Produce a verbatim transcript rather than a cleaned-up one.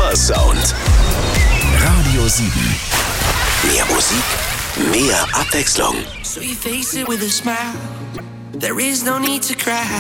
Sommersound. Radio sieben. Mehr Musik, mehr Abwechslung. So you face it with a smile. There is no need to cry.